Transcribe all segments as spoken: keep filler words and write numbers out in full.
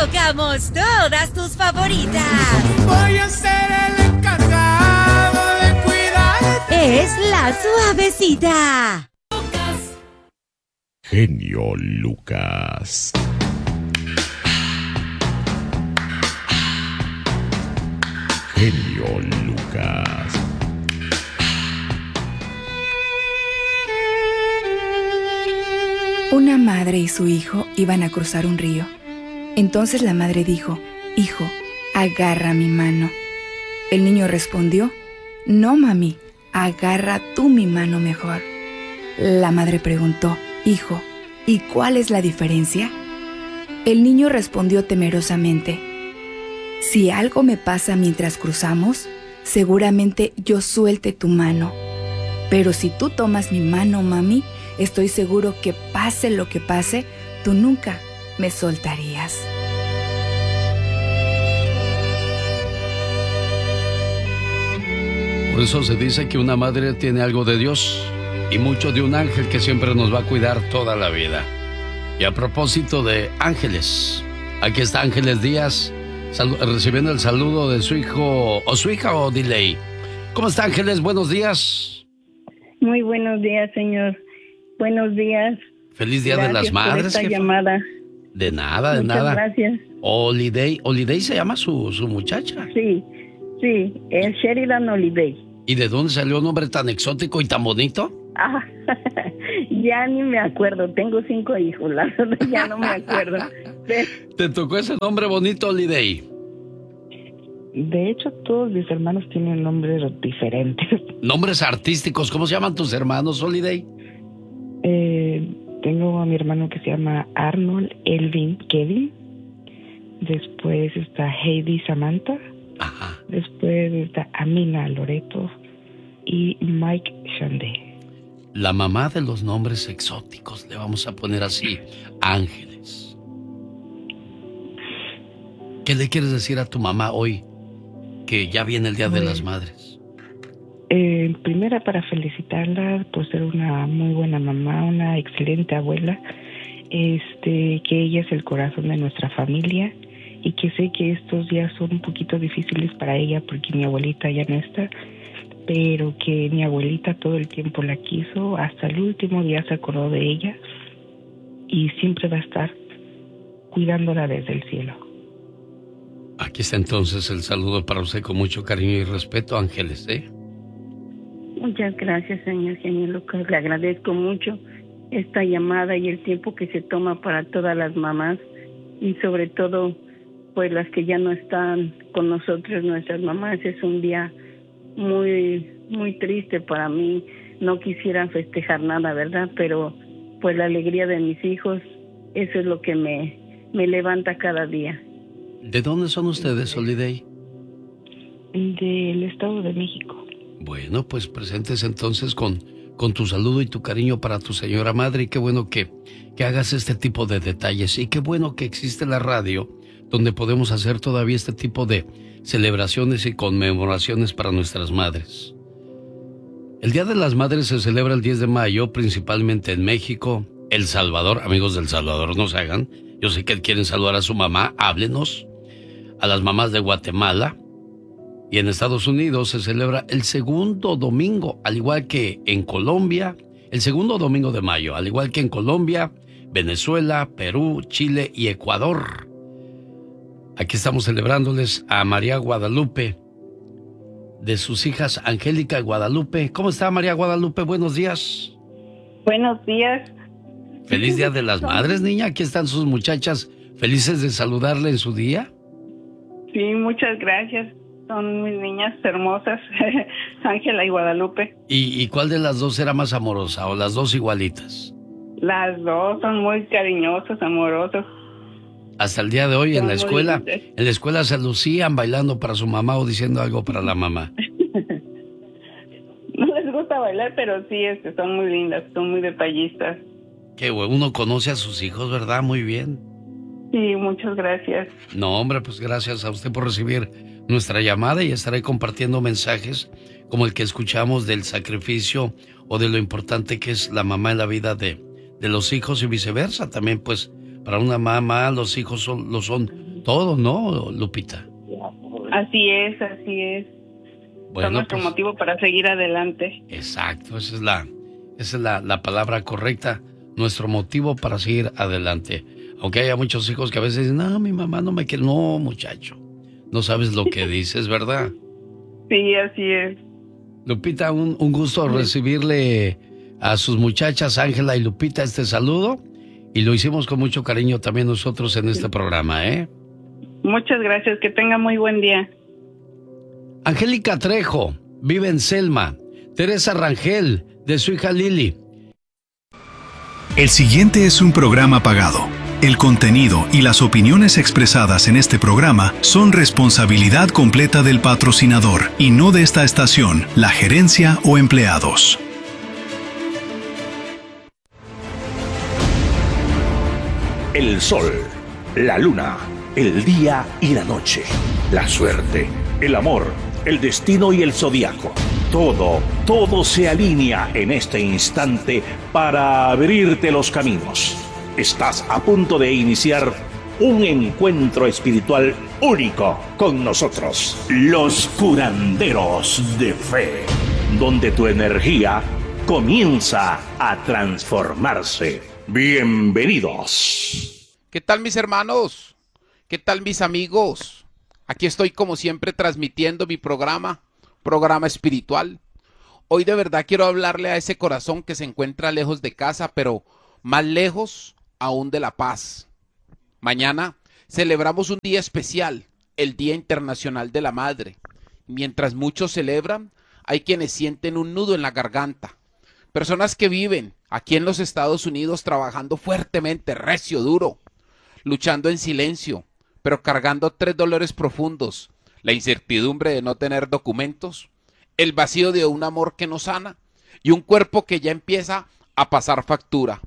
tocamos todas tus favoritas. Voy a ser el encargado de cuidar. Es La Suavecita. Genio Lucas. Genio Lucas. Una madre y su hijo iban a cruzar un río. Entonces la madre dijo: hijo, agarra mi mano. El niño respondió: no, mami, agarra tú mi mano mejor. La madre preguntó: hijo, ¿y cuál es la diferencia? El niño respondió temerosamente: si algo me pasa mientras cruzamos, seguramente yo suelte tu mano. Pero si tú tomas mi mano, mami, estoy seguro que pase lo que pase, tú nunca me soltarías. Por eso se dice que una madre tiene algo de Dios y mucho de un ángel que siempre nos va a cuidar toda la vida. Y a propósito de ángeles, aquí está Ángeles Díaz recibiendo el saludo de su hijo, o su hija, o Delay. ¿Cómo está, Ángeles? Buenos días. Muy buenos días, señor. Buenos días. Feliz Día Gracias de las Madres. por esta jefa. llamada. De nada, de Muchas nada. gracias. Holiday, Holiday se llama su, su muchacha. Sí, sí, es Sheridan Holiday. ¿Y de dónde salió un nombre tan exótico y tan bonito? Ah, ya ni me acuerdo. Tengo cinco hijos, la verdad ya no me acuerdo. Pero, ¿Te tocó ese nombre bonito, Holiday? De hecho, todos mis hermanos tienen nombres diferentes. Nombres artísticos. ¿Cómo se llaman tus hermanos, Holiday? Eh, tengo a mi hermano que se llama Arnold Elvin Kevin. Después está Heidi Samantha. Ajá. Después está Amina Loreto y Mike Shande. La mamá de los nombres exóticos, le vamos a poner así, Ángeles. ¿Qué le quieres decir a tu mamá hoy, que ya viene el Día de las Madres? Eh, primera, para felicitarla por ser una muy buena mamá, una excelente abuela, este, que ella es el corazón de nuestra familia y que sé que estos días son un poquito difíciles para ella porque mi abuelita ya no está, pero que mi abuelita todo el tiempo la quiso, hasta el último día se acordó de ella y siempre va a estar cuidándola desde el cielo. Aquí está entonces el saludo para usted con mucho cariño y respeto, Ángeles, ¿eh? muchas gracias, señor genio Lucas. Le agradezco mucho esta llamada y el tiempo que se toma para todas las mamás y sobre todo pues las que ya no están con nosotros, nuestras mamás. Es un día muy muy triste para mí. No quisiera festejar nada, ¿verdad? Pero pues la alegría de mis hijos, eso es lo que me, me levanta cada día. ¿De dónde son ustedes, Holiday? Del Estado de México. Bueno, pues presentes entonces con, con tu saludo y tu cariño para tu señora madre. Y qué bueno que, que hagas este tipo de detalles. Y qué bueno que existe la radio donde podemos hacer todavía este tipo de celebraciones y conmemoraciones para nuestras madres. El Día de las Madres se celebra el diez de mayo, principalmente en México, El Salvador. Amigos del Salvador, no se hagan. Yo sé que quieren saludar a su mamá, háblenos. A las mamás de Guatemala. Y en Estados Unidos se celebra el segundo domingo, al igual que en Colombia, el segundo domingo de mayo, al igual que en Colombia, Venezuela, Perú, Chile y Ecuador. Aquí estamos celebrándoles a María Guadalupe, de sus hijas Angélica y Guadalupe. ¿Cómo está, María Guadalupe? Buenos días. Buenos días. Feliz Día de las Madres, niña. Aquí están sus muchachas, felices de saludarle en su día. Sí, muchas gracias. Son mis niñas hermosas, Ángela y Guadalupe. ¿Y, ¿Y cuál de las dos era más amorosa o las dos igualitas? Las dos son muy cariñosos, amorosos. Hasta el día de hoy en Son la muy escuela, lindas. en la escuela se lucían bailando para su mamá o diciendo algo para la mamá. No les gusta bailar, pero sí, este, son muy lindas, son muy detallistas. Qué bueno, uno conoce a sus hijos, ¿verdad? Muy bien. Sí, muchas gracias. No, hombre, pues gracias a usted por recibir nuestra llamada y estaré compartiendo mensajes como el que escuchamos del sacrificio o de lo importante que es la mamá en la vida de, de los hijos y viceversa. También, pues, para una mamá los hijos son, lo son todo, ¿no, Lupita? Así es, así es. Bueno, es nuestro pues, motivo para seguir adelante. Exacto, esa es la, esa es la, la palabra correcta, nuestro motivo para seguir adelante. Aunque haya muchos hijos que a veces dicen, no, mi mamá no me quiere. No, muchacho, no sabes lo que dices, ¿verdad? Sí, así es. Lupita, un, un gusto recibirle a sus muchachas Ángela y Lupita este saludo, y lo hicimos con mucho cariño también nosotros en este programa, ¿eh? Muchas gracias, que tenga muy buen día. Angélica Trejo vive en Selma. Teresa Rangel, de su hija Lili. El siguiente es un programa pagado. El contenido y las opiniones expresadas en este programa son responsabilidad completa del patrocinador y no de esta estación, la gerencia o empleados. El sol, la luna, el día y la noche, la suerte, el amor, el destino y el zodiaco. Todo, todo se alinea en este instante para abrirte los caminos. Estás a punto de iniciar un encuentro espiritual único con nosotros, los curanderos de fe, donde tu energía comienza a transformarse. Bienvenidos. ¿Qué tal, mis hermanos? ¿Qué tal, mis amigos? Aquí estoy como siempre transmitiendo mi programa, programa espiritual. Hoy de verdad quiero hablarle a ese corazón que se encuentra lejos de casa, pero más lejos aún de la paz. Mañana celebramos un día especial, el Día Internacional de la Madre. Mientras muchos celebran, hay quienes sienten un nudo en la garganta. Personas que viven aquí en los Estados Unidos trabajando fuertemente, recio, duro, luchando en silencio, pero cargando tres dolores profundos: la incertidumbre de no tener documentos, el vacío de un amor que no sana y un cuerpo que ya empieza a pasar factura.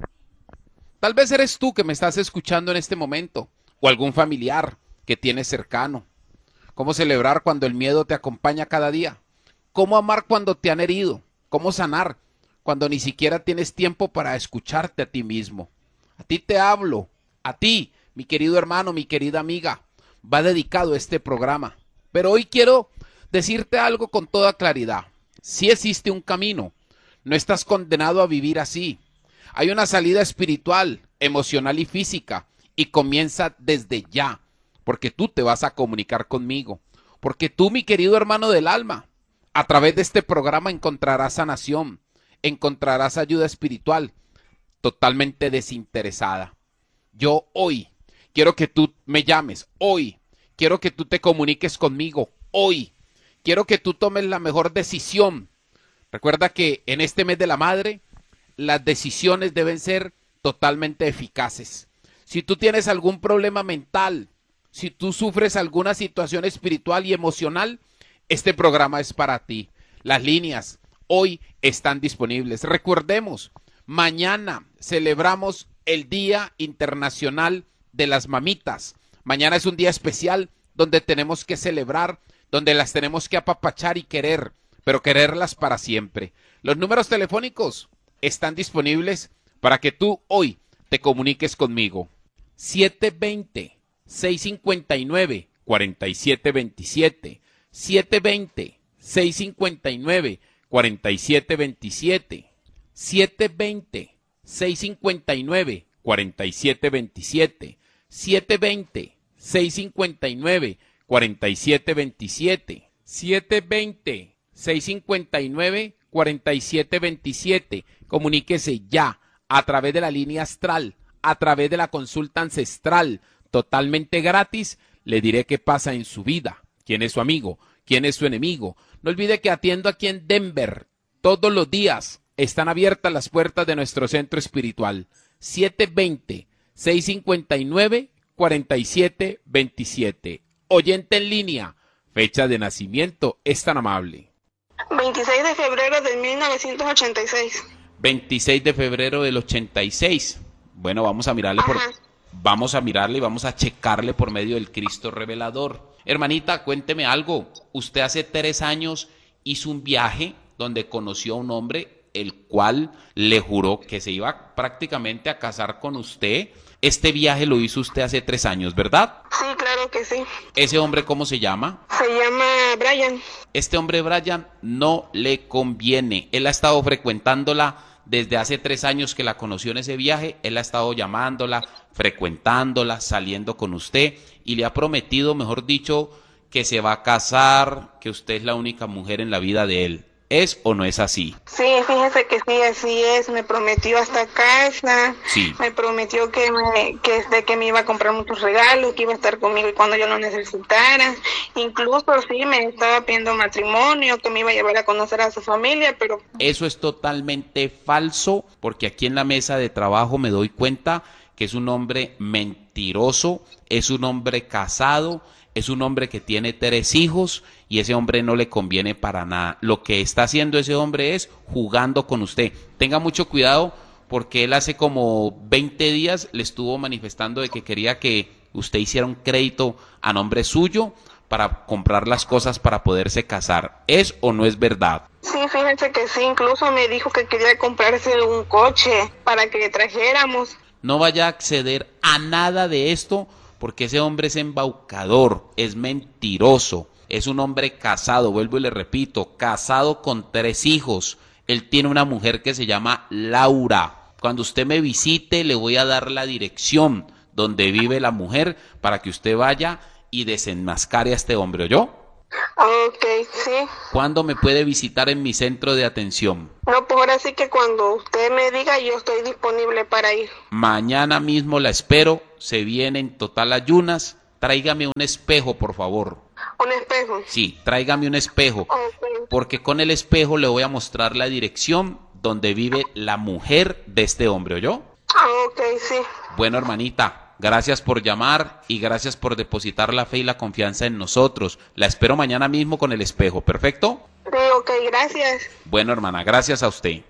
Tal vez eres tú que me estás escuchando en este momento, o algún familiar que tienes cercano. ¿Cómo celebrar cuando el miedo te acompaña cada día? ¿Cómo amar cuando te han herido? ¿Cómo sanar cuando ni siquiera tienes tiempo para escucharte a ti mismo? A ti te hablo, a ti, mi querido hermano, mi querida amiga. Va dedicado este programa. Pero hoy quiero decirte algo con toda claridad. Sí existe un camino. No estás condenado a vivir así. Hay una salida espiritual, emocional y física, y comienza desde ya, porque tú te vas a comunicar conmigo, porque tú, mi querido hermano del alma, a través de este programa encontrarás sanación, encontrarás ayuda espiritual, totalmente desinteresada. Yo hoy quiero que tú me llames, hoy quiero que tú te comuniques conmigo, hoy quiero que tú tomes la mejor decisión. Recuerda que en este mes de la madre, las decisiones deben ser totalmente eficaces. Si tú tienes algún problema mental, si tú sufres alguna situación espiritual y emocional, este programa es para ti. Las líneas hoy están disponibles. Recordemos, mañana celebramos el Día Internacional de las Mamitas. Mañana es un día especial donde tenemos que celebrar, donde las tenemos que apapachar y querer, pero quererlas para siempre. Los números telefónicos están disponibles para que tú hoy te comuniques conmigo. siete dos cero, seis cinco nueve, cuatro siete dos siete. siete dos cero, seis cinco nueve, cuatro siete dos siete. siete dos cero, seis cinco nueve, cuatro siete dos siete. siete dos cero, seis cinco nueve, cuatro siete dos siete. siete dos cero, seis cinco nueve, cuatro siete dos siete. Comuníquese ya a través de la línea astral, a través de la consulta ancestral, totalmente gratis. Le diré qué pasa en su vida, quién es su amigo, quién es su enemigo. No olvide que atiendo aquí en Denver. Todos los días están abiertas las puertas de nuestro centro espiritual. siete dos cero, seis cinco nueve, cuatro siete dos siete. Oyente en línea, fecha de nacimiento, es tan amable. veintiséis de febrero de mil novecientos ochenta y seis. veintiséis de febrero del ochenta y seis. Bueno, vamos a mirarle por, vamos a mirarle y vamos a checarle por medio del Cristo revelador. Hermanita, cuénteme algo. Usted hace tres años hizo un viaje donde conoció a un hombre el cual le juró que se iba prácticamente a casar con usted. Este viaje lo hizo usted hace tres años, ¿verdad? Sí, claro claro que sí. ¿Ese hombre cómo se llama? Se llama Brian. Este hombre Brian no le conviene. Él ha estado frecuentándola desde hace tres años que la conoció en ese viaje. Él ha estado llamándola, frecuentándola, saliendo con usted y le ha prometido, mejor dicho, que se va a casar, que usted es la única mujer en la vida de él. ¿Es o no es así? Sí, fíjese que sí, así es. Me prometió hasta casa. Sí. Me prometió que me, que, este, que me iba a comprar muchos regalos, que iba a estar conmigo y cuando yo lo necesitara. Incluso sí, me estaba pidiendo matrimonio, que me iba a llevar a conocer a su familia, pero... Eso es totalmente falso, porque aquí en la mesa de trabajo me doy cuenta que es un hombre mentiroso, es un hombre casado, es un hombre que tiene tres hijos y ese hombre no le conviene para nada. Lo que está haciendo ese hombre es jugando con usted. Tenga mucho cuidado porque él hace como veinte días le estuvo manifestando de que quería que usted hiciera un crédito a nombre suyo para comprar las cosas para poderse casar. ¿Es o no es verdad? Sí, fíjense que sí, incluso me dijo que quería comprarse un coche para que le trajéramos. No vaya a acceder a nada de esto, porque ese hombre es embaucador, es mentiroso, es un hombre casado, vuelvo y le repito, casado con tres hijos. Él tiene una mujer que se llama Laura. Cuando usted me visite, le voy a dar la dirección donde vive la mujer para que usted vaya y desenmascare a este hombre, ¿oyó? Ok, sí. ¿Cuándo me puede visitar en mi centro de atención? No, pues ahora sí que cuando usted me diga, yo estoy disponible para ir. Mañana mismo la espero, se viene en total ayunas. Tráigame un espejo, por favor. ¿Un espejo? Sí, tráigame un espejo, Okay. porque con el espejo le voy a mostrar la dirección donde vive la mujer de este hombre, ¿oyó? Ah, ok, sí. Bueno, hermanita, gracias por llamar y gracias por depositar la fe y la confianza en nosotros. La espero mañana mismo con el espejo, ¿perfecto? Sí, ok, gracias. Bueno, hermana, gracias a usted.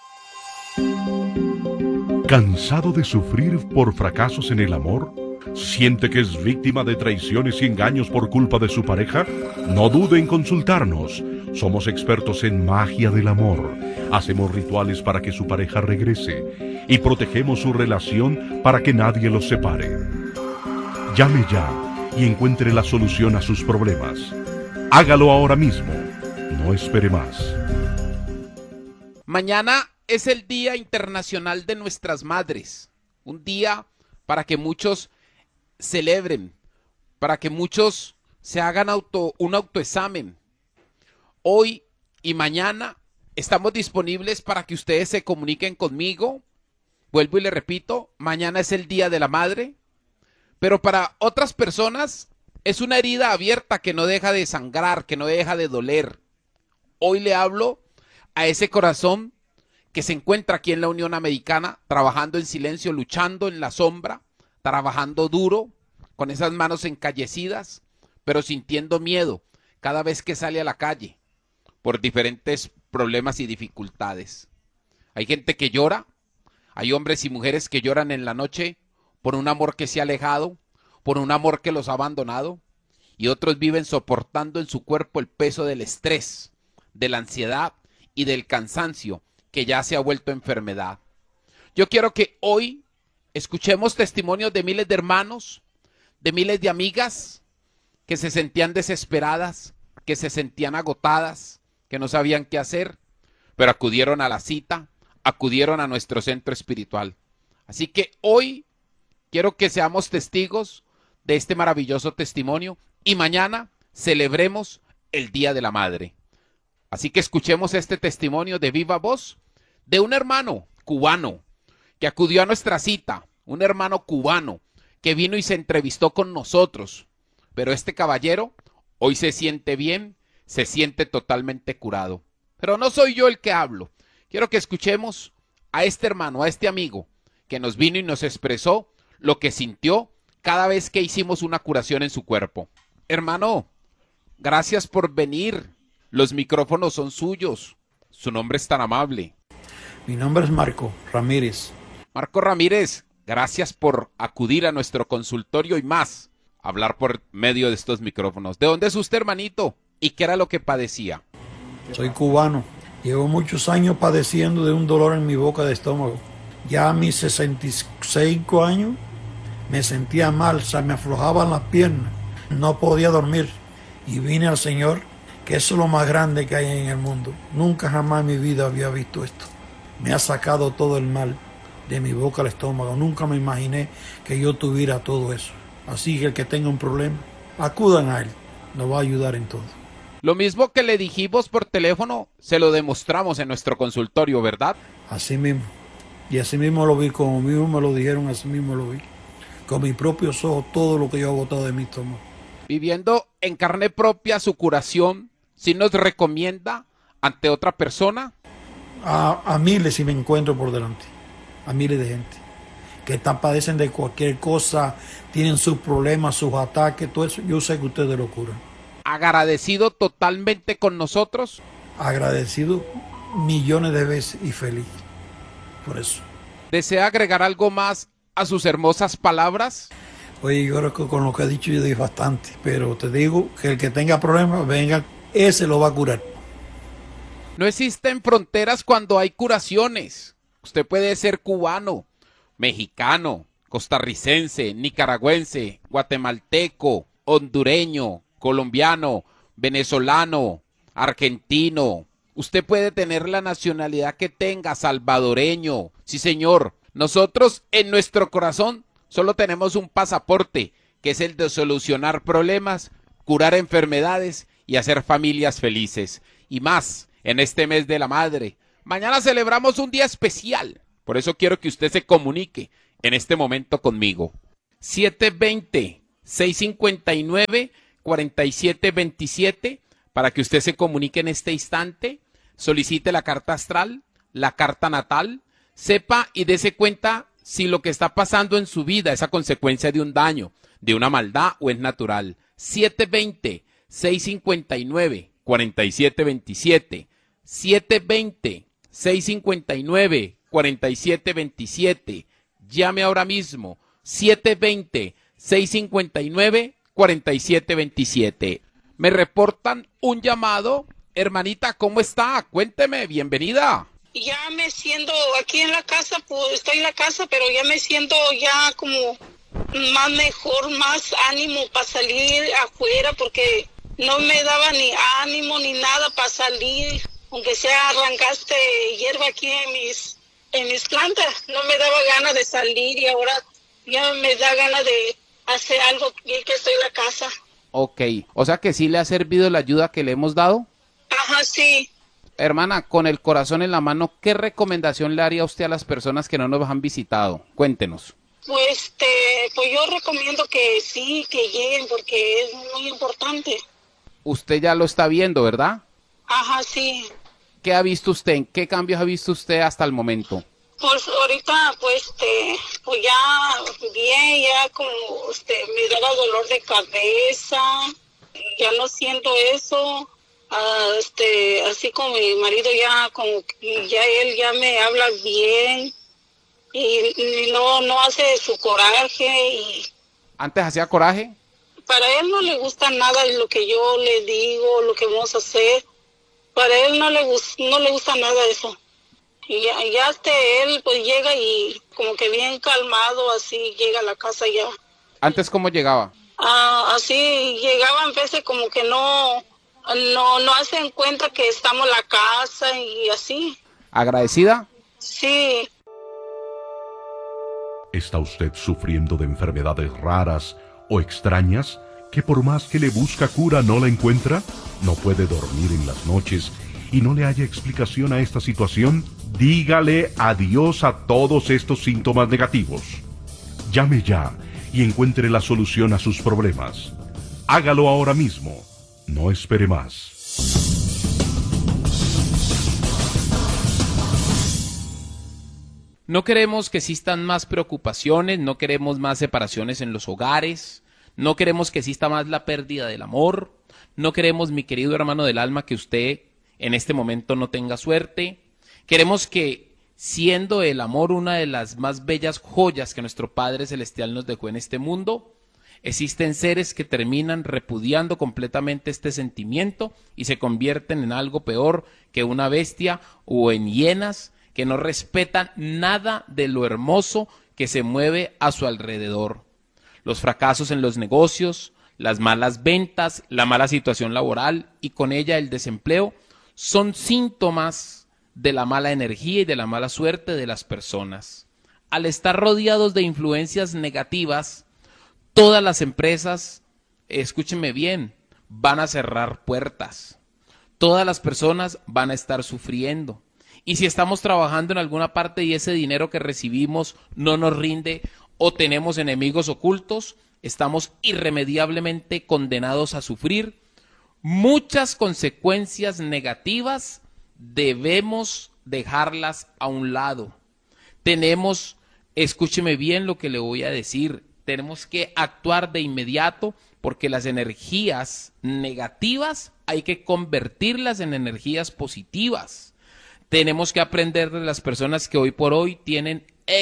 ¿Cansado de sufrir por fracasos en el amor? ¿Siente que es víctima de traiciones y engaños por culpa de su pareja? No dude en consultarnos. Somos expertos en magia del amor. Hacemos rituales para que su pareja regrese y protegemos su relación para que nadie los separe. Llame ya y encuentre la solución a sus problemas. Hágalo ahora mismo. No espere más. Mañana es el Día Internacional de Nuestras Madres. Un día para que muchos celebren, para que muchos se hagan auto, un autoexamen. Hoy y mañana estamos disponibles para que ustedes se comuniquen conmigo. Vuelvo y le repito, mañana es el Día de la Madre, pero para otras personas es una herida abierta que no deja de sangrar, que no deja de doler. Hoy le hablo a ese corazón que se encuentra aquí en la Unión Americana, trabajando en silencio, luchando en la sombra, trabajando duro, con esas manos encallecidas, pero sintiendo miedo cada vez que sale a la calle, por diferentes problemas y dificultades. Hay gente que llora, hay hombres y mujeres que lloran en la noche por un amor que se ha alejado, por un amor que los ha abandonado, y otros viven soportando en su cuerpo el peso del estrés, de la ansiedad y del cansancio que ya se ha vuelto enfermedad. Yo quiero que hoy escuchemos testimonios de miles de hermanos, de miles de amigas que se sentían desesperadas, que se sentían agotadas, que no sabían qué hacer, pero acudieron a la cita, acudieron a nuestro centro espiritual. Así que hoy quiero que seamos testigos de este maravilloso testimonio y mañana celebremos el Día de la Madre. Así que escuchemos este testimonio de viva voz de un hermano cubano que acudió a nuestra cita, un hermano cubano que vino y se entrevistó con nosotros, pero este caballero hoy se siente bien, se siente totalmente curado. Pero no soy yo el que hablo, quiero que escuchemos a este hermano, a este amigo que nos vino y nos expresó lo que sintió cada vez que hicimos una curación en su cuerpo. Hermano, gracias por venir, los micrófonos son suyos, su nombre es tan amable. Mi nombre es Marco Ramírez. Marco Ramírez, gracias por acudir a nuestro consultorio y más, hablar por medio de estos micrófonos. ¿De dónde es usted, hermanito? ¿Y qué era lo que padecía? Soy cubano. Llevo muchos años padeciendo de un dolor en mi boca de estómago. Ya a mis sesenta y cinco años me sentía mal, se me aflojaban las piernas. No podía dormir y vine al Señor, que eso es lo más grande que hay en el mundo. Nunca jamás en mi vida había visto esto. Me ha sacado todo el mal de mi boca al estómago. Nunca me imaginé que yo tuviera todo eso. Así que el que tenga un problema, acudan a Él. Nos va a ayudar en todo. Lo mismo que le dijimos por teléfono, se lo demostramos en nuestro consultorio, ¿verdad? Así mismo. Y así mismo lo vi, como mismo me lo dijeron, así mismo lo vi. Con mis propios ojos, todo lo que yo he botado de mi estómago. Viviendo en carne propia su curación, ¿sí nos recomienda ante otra persona? A, a miles si me encuentro por delante. A miles de gente. Que están, padecen de cualquier cosa, tienen sus problemas, sus ataques, todo eso. Yo sé que ustedes lo curan. ¿Agradecido totalmente con nosotros? Agradecido millones de veces y feliz. Por eso. ¿Desea agregar algo más a sus hermosas palabras? Oye, yo creo que con lo que he dicho yo dije bastante, pero te digo que el que tenga problemas, venga, ese lo va a curar. No existen fronteras cuando hay curaciones. Usted puede ser cubano, mexicano, costarricense, nicaragüense, guatemalteco, hondureño, colombiano, venezolano, argentino. Usted puede tener la nacionalidad que tenga, salvadoreño. Sí, señor. Nosotros en nuestro corazón solo tenemos un pasaporte, que es el de solucionar problemas, curar enfermedades y hacer familias felices. Y más, en este mes de la madre. Mañana celebramos un día especial. Por eso quiero que usted se comunique en este momento conmigo. siete dos cero, seis cinco nueve, cuatro siete dos siete para que usted se comunique en este instante, solicite la carta astral, la carta natal, sepa y dése cuenta si lo que está pasando en su vida es a consecuencia de un daño, de una maldad o es natural. siete dos cero, seis cinco nueve, cuatro siete dos siete, siete dos cero, seis cinco nueve, cuatro siete dos siete. Llame ahora mismo, siete dos cero, seis cinco nueve, cuatro siete dos siete. Me reportan un llamado. Hermanita, ¿cómo está? Cuénteme, bienvenida. Ya me siento aquí en la casa, pues estoy en la casa, pero ya me siento ya como más mejor, más ánimo para salir afuera, porque no me daba ni ánimo ni nada para salir, aunque sea arrancaste hierba aquí en mis, en mis plantas, no me daba ganas de salir y ahora ya me da ganas de hacer algo bien que estoy en la casa. Ok, o sea que sí le ha servido la ayuda que le hemos dado. Ajá, sí. Hermana, con el corazón en la mano, ¿qué recomendación le haría usted a las personas que no nos han visitado? Cuéntenos. Pues, este, pues yo recomiendo que sí, que lleguen porque es muy importante. Usted ya lo está viendo, ¿verdad? Ajá, sí. ¿Qué ha visto usted? ¿Qué cambios ha visto usted hasta el momento? Pues ahorita, pues, este, pues ya bien, ya como, este, me daba dolor de cabeza, ya no siento eso. Uh, este, así como mi marido ya, como que ya él ya me habla bien y, y no, no hace su coraje y... ¿Antes hacía coraje? Para él no le gusta nada de lo que yo le digo, lo que vamos a hacer. Para él no le, no le gusta nada de eso. Y ya, ya este, él pues llega y como que bien calmado, así llega a la casa ya. ¿Antes cómo llegaba? Uh, así llegaba en vez de como que no... No, no hacen cuenta que estamos en la casa y así. ¿Agradecida? Sí. ¿Está usted sufriendo de enfermedades raras o extrañas que por más que le busca cura no la encuentra? ¿No puede dormir en las noches y no le haya explicación a esta situación? Dígale adiós a todos estos síntomas negativos. Llame ya y encuentre la solución a sus problemas. Hágalo ahora mismo. No espere más. No queremos que existan más preocupaciones, no queremos más separaciones en los hogares, no queremos que exista más la pérdida del amor, no queremos, mi querido hermano del alma, que usted en este momento no tenga suerte. Queremos que, siendo el amor una de las más bellas joyas que nuestro Padre Celestial nos dejó en este mundo, existen seres que terminan repudiando completamente este sentimiento y se convierten en algo peor que una bestia o en hienas que no respetan nada de lo hermoso que se mueve a su alrededor. Los fracasos en los negocios, las malas ventas, la mala situación laboral y con ella el desempleo son síntomas de la mala energía y de la mala suerte de las personas. Al estar rodeados de influencias negativas, todas las empresas, escúchenme bien, van a cerrar puertas. Todas las personas van a estar sufriendo. Y si estamos trabajando en alguna parte y ese dinero que recibimos no nos rinde o tenemos enemigos ocultos, estamos irremediablemente condenados a sufrir muchas consecuencias negativas. Debemos dejarlas a un lado. Tenemos, escúcheme bien lo que le voy a decir, tenemos que actuar de inmediato porque las energías negativas hay que convertirlas en energías positivas. Tenemos que aprender de las personas que hoy por hoy tienen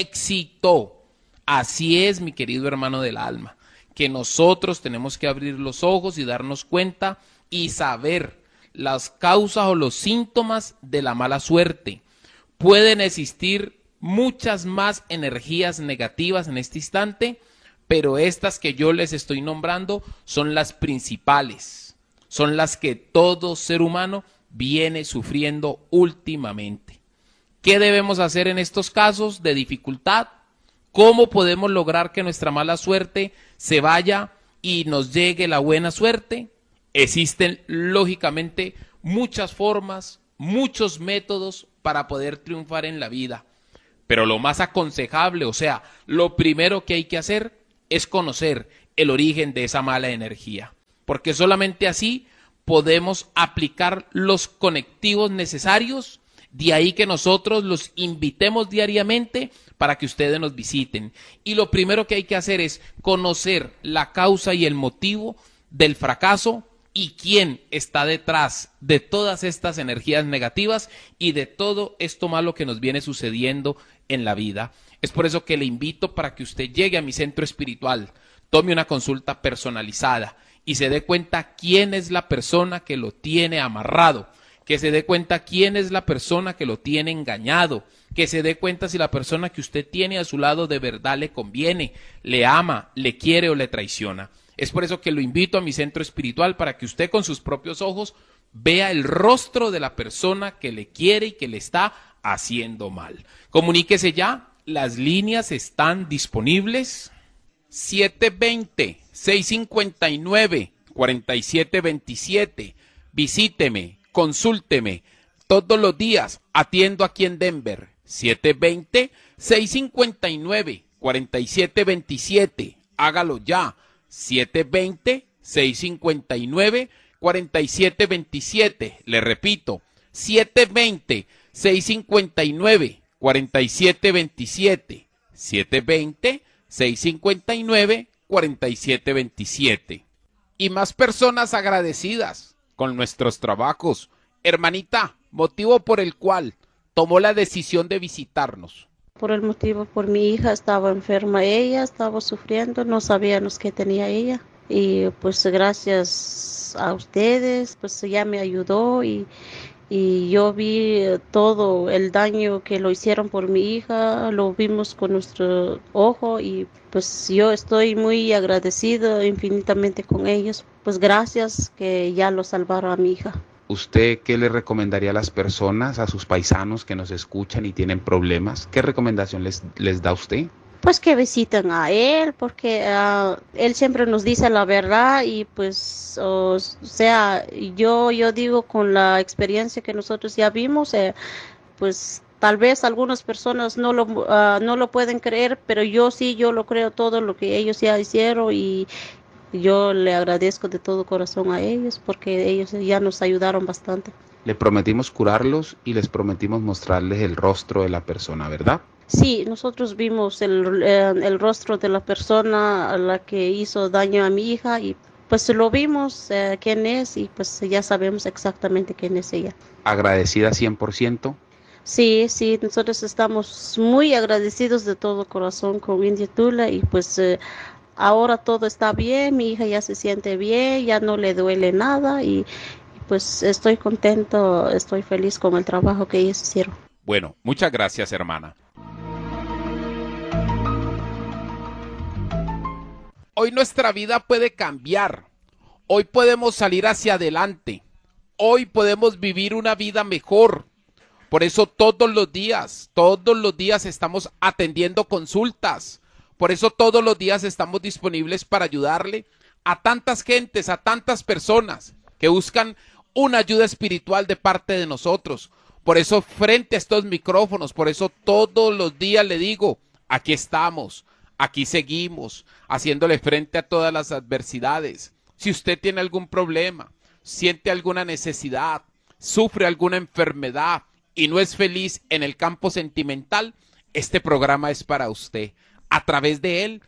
éxito. Así es, mi querido hermano del alma, que nosotros tenemos que abrir los ojos y darnos cuenta y saber las causas o los síntomas de la mala suerte. Pueden existir muchas más energías negativas en este instante, pero estas que yo les estoy nombrando son las principales, son las que todo ser humano viene sufriendo últimamente. ¿Qué debemos hacer en estos casos de dificultad? ¿Cómo podemos lograr que nuestra mala suerte se vaya y nos llegue la buena suerte? Existen, lógicamente, muchas formas, muchos métodos para poder triunfar en la vida. Pero lo más aconsejable, o sea, lo primero que hay que hacer es conocer el origen de esa mala energía. Porque solamente así podemos aplicar los conectivos necesarios. De ahí que nosotros los invitemos diariamente para que ustedes nos visiten. Y lo primero que hay que hacer es conocer la causa y el motivo del fracaso y quién está detrás de todas estas energías negativas y de todo esto malo que nos viene sucediendo en la vida. Es por eso que le invito para que usted llegue a mi centro espiritual, tome una consulta personalizada y se dé cuenta quién es la persona que lo tiene amarrado, que se dé cuenta quién es la persona que lo tiene engañado, que se dé cuenta si la persona que usted tiene a su lado de verdad le conviene, le ama, le quiere o le traiciona. Es por eso que lo invito a mi centro espiritual para que usted con sus propios ojos vea el rostro de la persona que le quiere y que le está haciendo mal. Comuníquese ya, las líneas están disponibles. siete dos cero, seis cinco nueve, cuatro siete dos siete. Visíteme, consúlteme. Todos los días atiendo aquí en Denver. siete dos cero, seis cinco nueve, cuatro siete dos siete. Hágalo ya. siete dos cero, seis cinco nueve, cuatro siete dos siete. Le repito, siete dos cero, seis cinco nueve, cuatro siete dos siete. siete dos cero, seis cinco nueve, cuatro siete dos siete. Y más personas agradecidas con nuestros trabajos. Hermanita, motivo por el cual tomó la decisión de visitarnos. Por el motivo, por mi hija estaba enferma, ella estaba sufriendo, no sabíamos qué tenía ella. Y pues gracias a ustedes, pues ella me ayudó y, y yo vi todo el daño que lo hicieron por mi hija, lo vimos con nuestro ojo y pues yo estoy muy agradecido infinitamente con ellos. Pues gracias que ya lo salvaron a mi hija. ¿Usted qué le recomendaría a las personas, a sus paisanos que nos escuchan y tienen problemas? ¿Qué recomendación les, les da usted? Pues que visiten a él, porque uh, él siempre nos dice la verdad y pues, o sea, yo, yo digo con la experiencia que nosotros ya vimos, eh, pues tal vez algunas personas no lo, uh, no lo pueden creer, pero yo sí, yo lo creo todo lo que ellos ya hicieron y yo le agradezco de todo corazón a ellos porque ellos ya nos ayudaron bastante. Le prometimos curarlos y les prometimos mostrarles el rostro de la persona, ¿verdad? Sí, nosotros vimos el, eh, el rostro de la persona a la que hizo daño a mi hija y pues lo vimos eh, quién es y pues ya sabemos exactamente quién es ella. ¿Agradecida cien por ciento? Sí, sí, nosotros estamos muy agradecidos de todo corazón con India Tula y pues eh, ahora todo está bien, mi hija ya se siente bien, ya no le duele nada y, y pues estoy contento, estoy feliz con el trabajo que ellos hicieron. Bueno, muchas gracias, hermana. Hoy nuestra vida puede cambiar. Hoy podemos salir hacia adelante. Hoy podemos vivir una vida mejor. Por eso todos los días, todos los días estamos atendiendo consultas. Por eso todos los días estamos disponibles para ayudarle a tantas gentes, a tantas personas que buscan una ayuda espiritual de parte de nosotros. Por eso frente a estos micrófonos, por eso todos los días le digo, aquí estamos, aquí seguimos, haciéndole frente a todas las adversidades. Si usted tiene algún problema, siente alguna necesidad, sufre alguna enfermedad y no es feliz en el campo sentimental, este programa es para usted. A través de él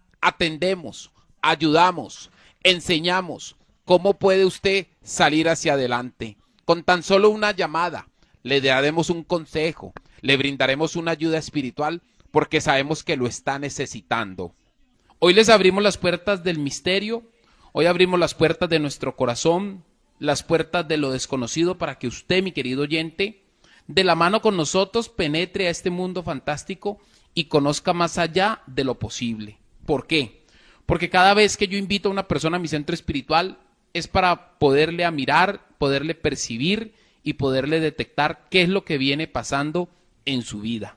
atendemos, ayudamos, enseñamos cómo puede usted salir hacia adelante. Con tan solo una llamada le daremos un consejo, le brindaremos una ayuda espiritual porque sabemos que lo está necesitando. Hoy les abrimos las puertas del misterio, hoy abrimos las puertas de nuestro corazón, las puertas de lo desconocido para que usted, mi querido oyente, de la mano con nosotros penetre a este mundo fantástico y conozca más allá de lo posible. ¿Por qué? Porque cada vez que yo invito a una persona a mi centro espiritual es para poderle a mirar, poderle percibir y poderle detectar qué es lo que viene pasando en su vida.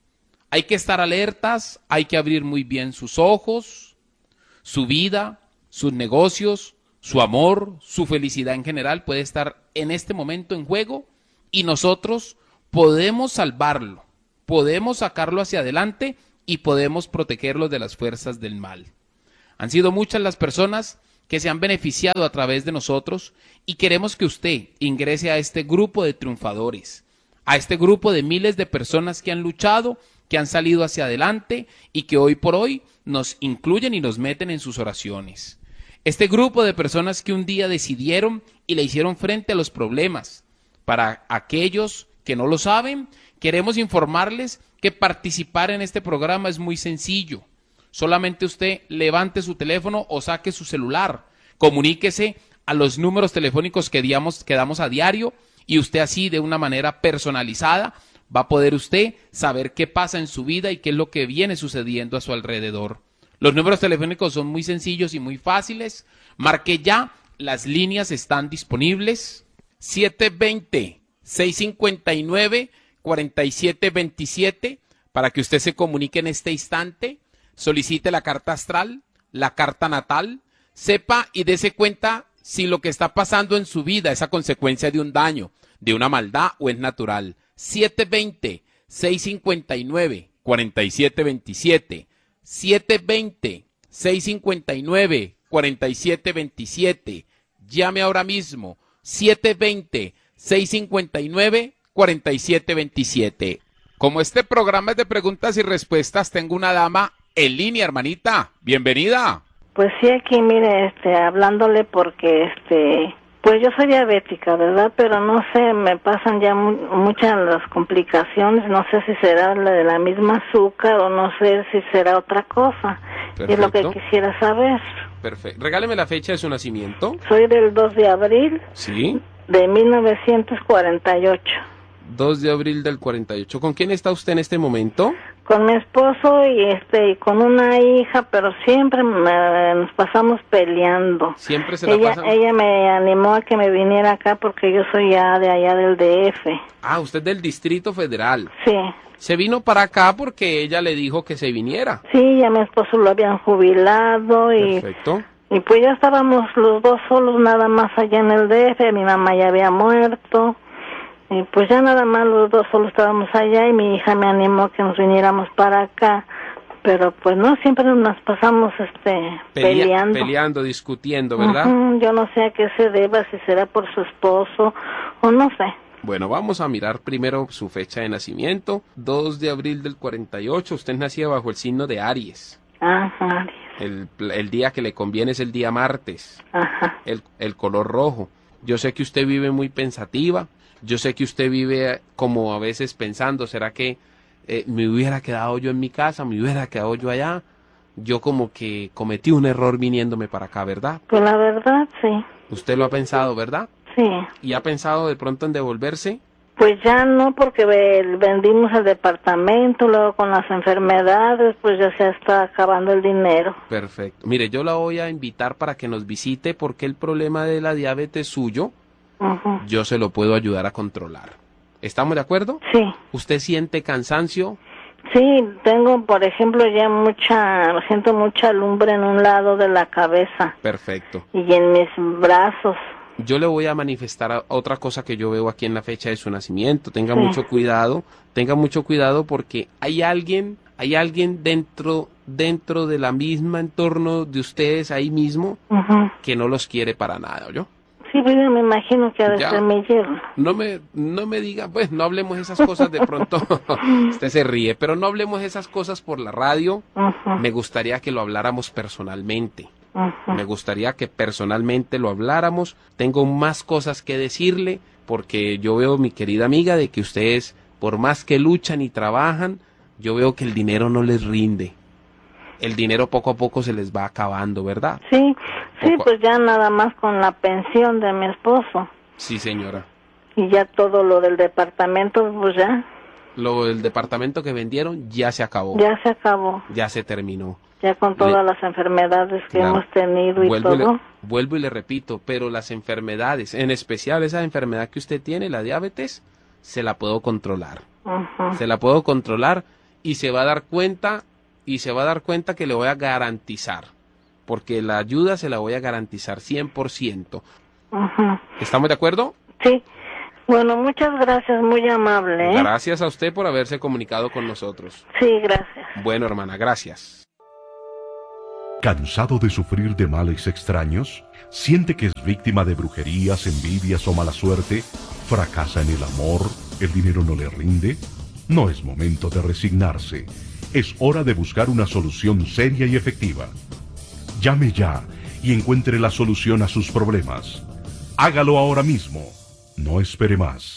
Hay que estar alertas, hay que abrir muy bien sus ojos, su vida, sus negocios, su amor, su felicidad en general puede estar en este momento en juego y nosotros podemos salvarlo, podemos sacarlo hacia adelante y podemos protegerlo de las fuerzas del mal. Han sido muchas las personas que se han beneficiado a través de nosotros y queremos que usted ingrese a este grupo de triunfadores, a este grupo de miles de personas que han luchado, que han salido hacia adelante y que hoy por hoy nos incluyen y nos meten en sus oraciones. Este grupo de personas que un día decidieron y le hicieron frente a los problemas. Para aquellos que no lo saben, queremos informarles que participar en este programa es muy sencillo. Solamente usted levante su teléfono o saque su celular, comuníquese a los números telefónicos que damos, que damos a diario y usted así de una manera personalizada va a poder usted saber qué pasa en su vida y qué es lo que viene sucediendo a su alrededor. Los números telefónicos son muy sencillos y muy fáciles. Marque ya, las líneas están disponibles. siete dos cero, seis cinco nueve, cuatro siete dos siete para que usted se comunique en este instante. Solicite la carta astral, la carta natal, sepa y dése cuenta si lo que está pasando en su vida es a consecuencia de un daño, de una maldad o es natural. siete dos cero, seis cinco nueve, cuatro siete dos siete, siete dos cero, seis cinco nueve, cuatro siete dos siete. Llame ahora mismo, siete dos cero, seis cinco nueve, cuatro siete dos siete. Como este programa es de preguntas y respuestas, tengo una dama en línea, hermanita. Bienvenida. Pues sí, aquí mire, este, hablándole porque, este, pues yo soy diabética, ¿verdad? Pero no sé, me pasan ya mu muchas las complicaciones, no sé si será la de la misma azúcar o no sé si será otra cosa. Perfecto. Es lo que quisiera saber. Perfecto. Regáleme la fecha de su nacimiento. Soy del dos de abril Sí. de mil novecientos cuarenta y ocho. dos de abril del cuarenta y ocho. ¿Con quién está usted en este momento? Con mi esposo y este y con una hija, pero siempre me, nos pasamos peleando. Siempre se la ella, pasan. ella me animó a que me viniera acá porque yo soy ya de allá del D F. Ah, usted del Distrito Federal. Sí. Se vino para acá porque ella le dijo que se viniera. Sí, ya mi esposo lo habían jubilado y Perfecto. y pues ya estábamos los dos solos nada más allá en el D F. Mi mamá ya había muerto. Y pues ya nada más los dos solo estábamos allá y mi hija me animó que nos viniéramos para acá, pero pues no, siempre nos pasamos este Pelea peleando. Peleando, discutiendo, ¿verdad? Ujú, yo no sé a qué se deba, si será por su esposo o no sé. Bueno, vamos a mirar primero su fecha de nacimiento. dos de abril del cuarenta y ocho. Usted nacía bajo el signo de Aries. Ajá. El, el día que le conviene es el día martes. Ajá. El, el color rojo. Yo sé que usted vive muy pensativa. Yo sé que usted vive como a veces pensando, ¿será que eh, me hubiera quedado yo en mi casa, me hubiera quedado yo allá? Yo como que cometí un error viniéndome para acá, ¿verdad? Pues la verdad, sí. Usted lo ha pensado, ¿verdad? Sí. ¿Y ha pensado de pronto en devolverse? Pues ya no, porque ve- vendimos el departamento, luego con las enfermedades, pues ya se está acabando el dinero. Perfecto. Mire, yo la voy a invitar para que nos visite porque el problema de la diabetes suyo, Ujú. yo se lo puedo ayudar a controlar. ¿Estamos de acuerdo? Sí. ¿Usted siente cansancio? Sí, tengo, por ejemplo, ya mucha, siento mucha lumbre en un lado de la cabeza Perfecto. y en mis brazos. Yo le voy a manifestar a- otra cosa que yo veo aquí en la fecha de su nacimiento. Tenga Sí. mucho cuidado, tenga mucho cuidado porque hay alguien, hay alguien dentro, dentro de la misma entorno de ustedes ahí mismo Ujú. que no los quiere para nada, ¿oyó? Sí, pues yo me imagino que ha de Ya. ser mi yerno. No me, no me diga, pues no hablemos esas cosas de pronto. Usted se ríe, pero no hablemos esas cosas por la radio. Ujú. Me gustaría que lo habláramos personalmente. Ujú. Me gustaría que personalmente lo habláramos. Tengo más cosas que decirle porque yo veo, mi querida amiga, de que ustedes, por más que luchan y trabajan, yo veo que el dinero no les rinde. El dinero poco a poco se les va acabando, ¿verdad? Sí, sí, Poco- pues ya nada más con la pensión de mi esposo Sí, señora. y ya todo lo del departamento, pues ya, Lo del departamento que vendieron ya se acabó. ya se acabó, Ya se terminó. ya con todas las enfermedades que Claro. hemos tenido y Vuelvo y, le, todo. vuelvo y le repito, pero las enfermedades, en especial esa enfermedad que usted tiene, la diabetes, se la puedo controlar. Ujú. Se la puedo controlar y se va a dar cuenta, y se va a dar cuenta que le voy a garantizar, porque la ayuda se la voy a garantizar cien por ciento. Ujú. ¿Estamos de acuerdo? Sí, bueno, muchas gracias, muy amable, ¿eh? Gracias a usted por haberse comunicado con nosotros. Sí, gracias. Bueno, hermana, gracias. ¿Cansado de sufrir de males extraños? ¿Siente que es víctima de brujerías, envidias o mala suerte? ¿Fracasa en el amor? ¿El dinero no le rinde? No es momento de resignarse. Es hora de buscar una solución seria y efectiva. Llame ya y encuentre la solución a sus problemas. Hágalo ahora mismo. No espere más.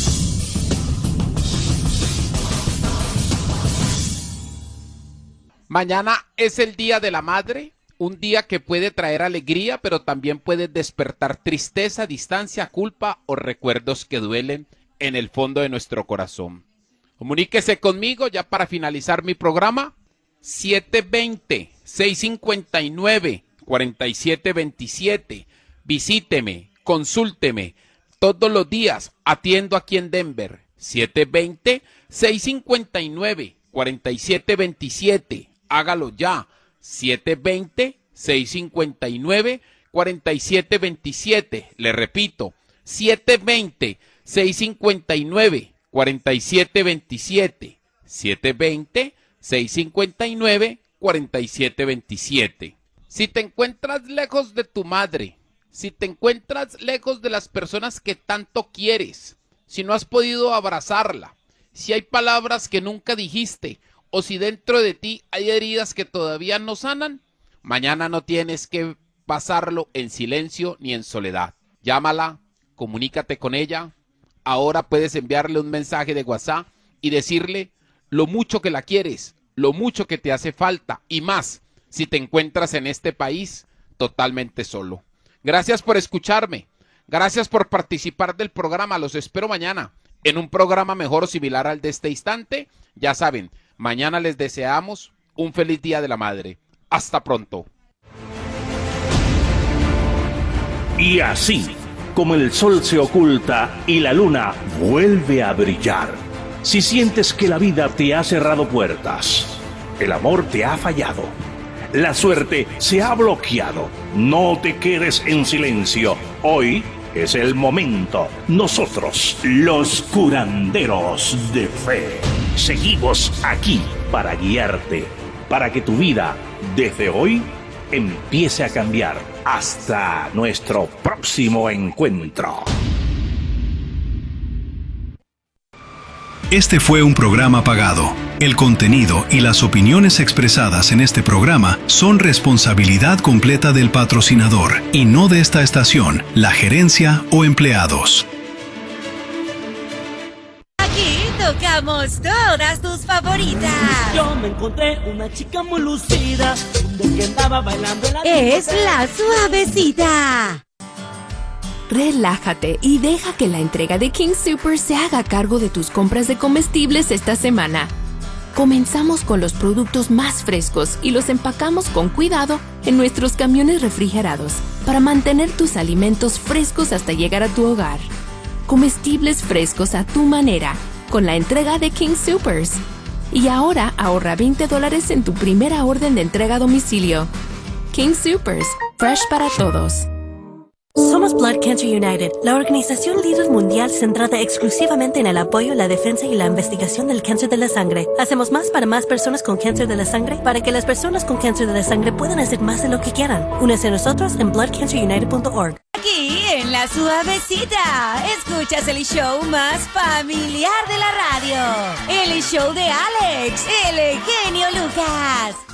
Mañana es el Día de la Madre, un día que puede traer alegría, pero también puede despertar tristeza, distancia, culpa o recuerdos que duelen en el fondo de nuestro corazón. Comuníquese conmigo ya para finalizar mi programa, siete dos cero, seis cinco nueve, cuatro siete dos siete. Visíteme, consúlteme, todos los días atiendo aquí en Denver, siete dos cero, seis cinco nueve, cuatro siete dos siete. Hágalo ya, siete dos cero, seis cinco nueve, cuatro siete dos siete. Le repito, siete dos cero, seis cinco nueve, cuatro siete dos siete. siete dos cero, seis cinco nueve, cuatro siete dos siete. Si te encuentras lejos de tu madre, si te encuentras lejos de las personas que tanto quieres, si no has podido abrazarla, si hay palabras que nunca dijiste, o si dentro de ti hay heridas que todavía no sanan, mañana no tienes que pasarlo en silencio ni en soledad. Llámala, comunícate con ella. Ahora puedes enviarle un mensaje de WhatsApp y decirle lo mucho que la quieres, lo mucho que te hace falta y más si te encuentras en este país totalmente solo. Gracias por escucharme. Gracias por participar del programa. Los espero mañana en un programa mejor o similar al de este instante. Ya saben, mañana les deseamos un feliz Día de la Madre. Hasta pronto. Y así, como el sol se oculta y la luna vuelve a brillar, si sientes que la vida te ha cerrado puertas, el amor te ha fallado, la suerte se ha bloqueado, no te quedes en silencio. Hoy es el momento. Nosotros, los curanderos de fe, seguimos aquí para guiarte, para que tu vida, desde hoy, empiece a cambiar. Hasta nuestro próximo encuentro. Este fue un programa pagado. El contenido y las opiniones expresadas en este programa son responsabilidad completa del patrocinador y no de esta estación, la gerencia o empleados. Aquí tocamos todas tus favoritas. Yo me encontré una chica muy lucida, de que andaba bailando en la Es la suavecita. relájate y deja que la entrega de King Soopers se haga cargo de tus compras de comestibles esta semana. Comenzamos con los productos más frescos y los empacamos con cuidado en nuestros camiones refrigerados para mantener tus alimentos frescos hasta llegar a tu hogar. Comestibles frescos a tu manera con la entrega de King Soopers. Y ahora ahorra veinte dólares en tu primera orden de entrega a domicilio. King Soopers, fresh para todos. Somos Blood Cancer United, la organización líder mundial centrada exclusivamente en el apoyo, la defensa y la investigación del cáncer de la sangre. Hacemos más para más personas con cáncer de la sangre para que las personas con cáncer de la sangre puedan hacer más de lo que quieran. Únete a nosotros en blood cancer united punto org. Aquí en La Suavecita, escuchas el show más familiar de la radio. El show de Alex, el genio Lucas.